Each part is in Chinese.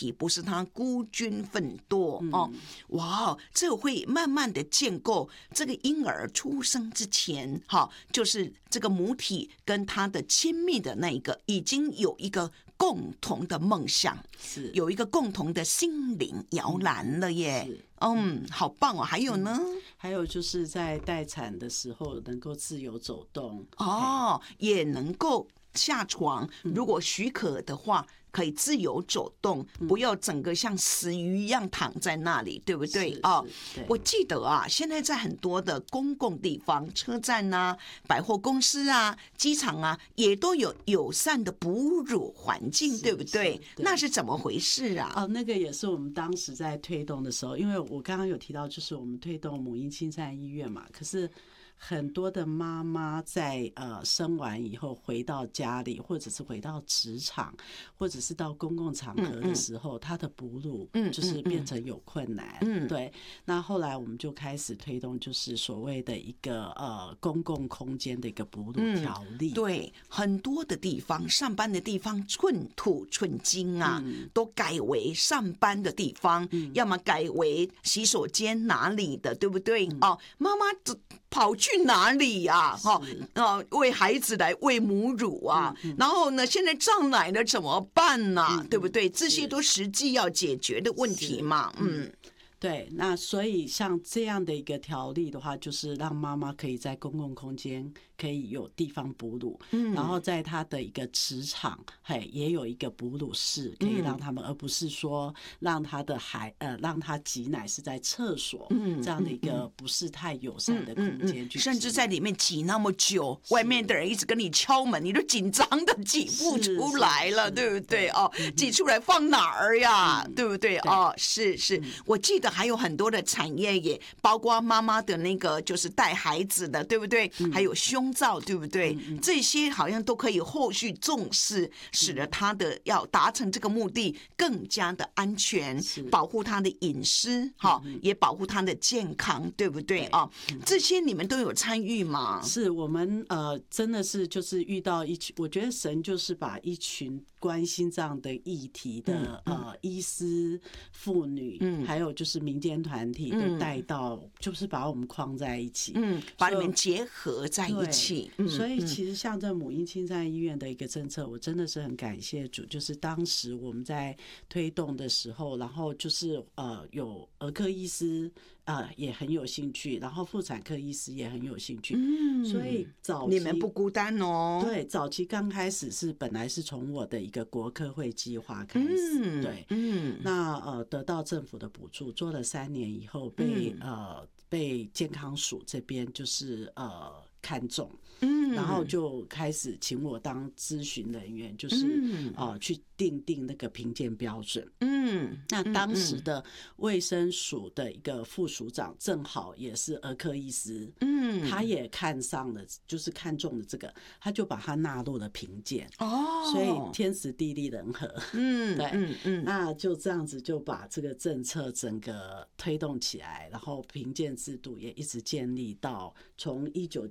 题，不是他孤军奋斗哦。哇，这会慢慢的建构这个婴儿出生之前，就是这个母体跟他的亲密的那一个，已经有一个共同的梦想， 是有一个共同的心灵摇篮了耶。好棒哦！还有呢？ 还有就是在待产的时候能够自由走动哦，也能够下床，如果许可的话，可以自由走动，不要整个像死鱼一样躺在那里，对不对？我记得啊，现在在很多的公共地方，车站啊、百货公司啊、机场啊，也都有友善的哺乳环境，对不对？那是怎么回事啊？ 那个也是我们当时在推动的时候，因为我刚刚有提到，就是我们推动母婴亲善医院嘛，可是很多的妈妈在生完以后回到家里，或者是回到职场，或者是到公共场合的时候，她的哺乳就是变成有困难。对。那后来我们就开始推动，就是所谓的一个公共空间的一个哺乳条例。 对，很多的地方，上班的地方寸土寸金啊，都改为上班的地方，要么改为洗手间哪里的，对不对？妈妈跑去哪里啊？为孩子来喂母乳啊，然后呢，现在胀奶了怎么办呢？对不对？这些都实际要解决的问题嘛。 对，那所以像这样的一个条例的话，就是让妈妈可以在公共空间可以有地方哺乳，然后在她的一个职场，也有一个哺乳室可以让他们，而不是说让她的让她挤奶是在厕所，这样的一个不是太友善的空间去挤， 甚至在里面挤那么久，外面的人一直跟你敲门，你都紧张的挤不出来了，对不对？挤出来放哪儿呀？对不对？是，我记得还有很多的产业也包括妈妈的那个就是带孩子的，对不对？还有胸罩，对不对？这些好像都可以后续重视，使得他的要达成这个目的更加的安全，保护他的隐私，也保护他的健康，对不对？这些你们都有参与吗？ 是我们真的是就是遇到一群，我觉得神就是把一群关心这样的议题的医师、妇女，还有就是民间团体都带到，就是把我们框在一起， 把你们结合在一起。 所以其实像这母婴亲善医院的一个政策，我真的是很感谢主，就是当时我们在推动的时候，然后就是有儿科医师也很有兴趣，然后妇产科医师也很有兴趣，所以早期你们不孤单哦。 对，早期刚开始是本来是从我的一个国科会计划开始，对，那得到政府的补助，做了3年以后被健康署这边就是看中，然后就开始请我当咨询人员，就是去定那个评鉴标准。那当时的卫生署的一个副署长正好也是儿科医师，他也看上了，就是看中了这个，他就把它纳入了评鉴。所以天时地利人和，对，那就这样子就把这个政策整个推动起来，然后评鉴制度也一直建立到从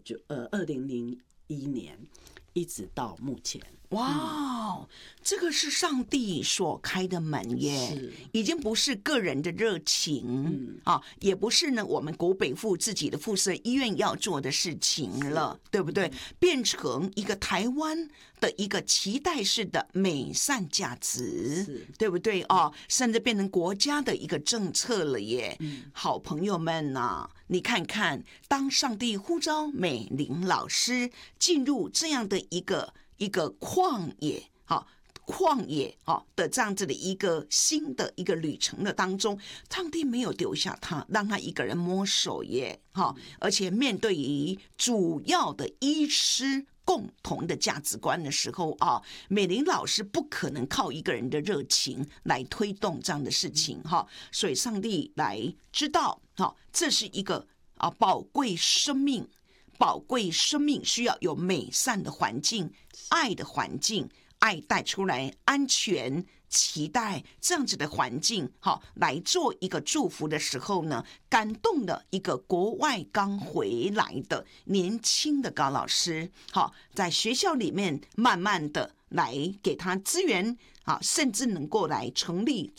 2001年一直到目前。 哇，这个是上帝所开的门耶，已经不是个人的热情也不是呢我们国北妇自己的附设医院要做的事情了，对不对？变成一个台湾的一个期待式的美善价值，对不对？甚至变成国家的一个政策了耶。好朋友们啊，你看看，当上帝呼召美玲老师进入这样的一个旷野的这样子的一个新的一个旅程的当中，上帝没有丢下他，让他一个人摸索耶，而且面对于主要的医师共同的价值观的时候美玲老师不可能靠一个人的热情来推动这样的事情所以上帝来知道这是一个宝贵生命需要有美善的环境，爱的环境，爱带出来安全期待这样子的环境来做一个祝福的时候呢，感动了一个国外刚回来的年轻的高老师在学校里面慢慢的来给他资源甚至能够来成立